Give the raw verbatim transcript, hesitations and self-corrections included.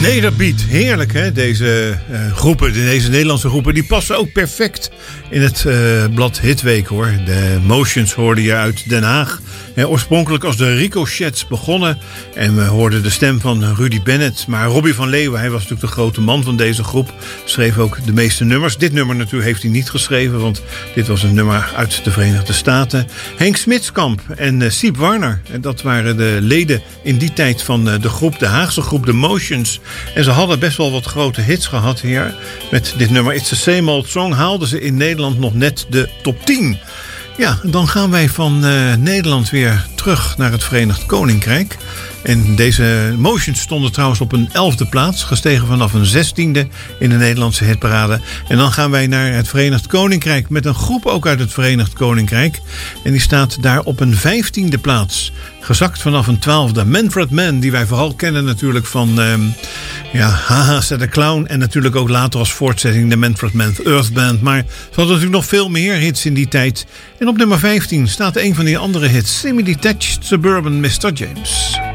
Nederbeat, heerlijk hè, deze uh, groepen, deze Nederlandse groepen, die passen ook perfect in het uh, blad Hitweek hoor. De Motions hoorde je uit Den Haag. Eh, oorspronkelijk als de Ricochets begonnen en we hoorden de stem van Rudy Bennett. Maar Robbie van Leeuwen, hij was natuurlijk de grote man van deze groep, schreef ook de meeste nummers. Dit nummer natuurlijk heeft hij niet geschreven, want dit was een nummer uit de Verenigde Staten. Henk Smitskamp en uh, Siep Warner, en dat waren de leden in die tijd van uh, de groep, de Haagse groep, de Motions. En ze hadden best wel wat grote hits gehad hier. Met dit nummer It's the Same Old Song haalden ze in Nederland nog net de top tien. Ja, dan gaan wij van uh, Nederland weer terug naar het Verenigd Koninkrijk. En deze Motions stonden trouwens op een elfde plaats, gestegen vanaf een zestiende in de Nederlandse hitparade. En dan gaan wij naar het Verenigd Koninkrijk met een groep ook uit het Verenigd Koninkrijk. En die staat daar op een vijftiende plaats, gezakt vanaf een twaalfde. Manfred Mann, die wij vooral kennen natuurlijk van um, ja, Haha, Said the Clown. En natuurlijk ook later als voortzetting de Manfred Mann Earth Band. Maar ze hadden natuurlijk nog veel meer hits in die tijd. En op nummer vijftien staat een van die andere hits, Semi-Detached Suburban mister James.